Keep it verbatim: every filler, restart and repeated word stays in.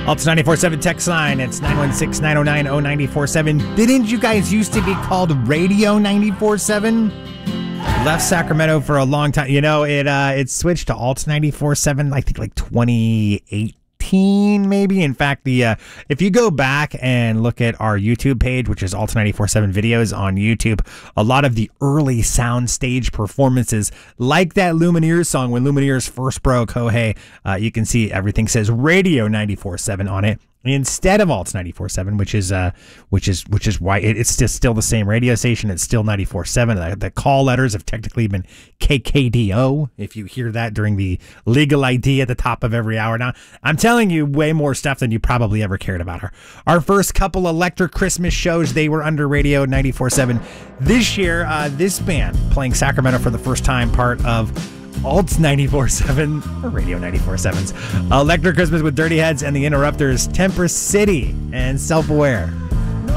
Alts ninety-four point seven text line. It's nine one six, nine oh nine, oh nine four seven. Didn't you guys used to be called Radio ninety-four point seven? Left Sacramento for a long time. You know, it uh, it switched to Alts ninety-four point seven, I think like twenty eighteen, maybe. In fact, the uh, if you go back and look at our YouTube page, which is Alts ninety-four point seven videos on YouTube, a lot of the early soundstage performances, like that Lumineers song, when Lumineers first broke, oh hey, uh, you can see everything says Radio ninety-four point seven on it instead of Alts ninety-four point seven, which is uh, which is which is why it, it's just still the same radio station. It's still ninety-four point seven. The, the call letters have technically been K K D O. If you hear that during the legal I D at the top of every hour. Now, I'm telling you way more stuff than you probably ever cared about her. Our first couple Electric Christmas shows, they were under Radio ninety-four point seven. This year, uh, this band playing Sacramento for the first time, part of Alts ninety-four point seven, or Radio ninety-four point seven's Electric Christmas with Dirty Heads and the Interrupters, Temper City, and Self-Aware.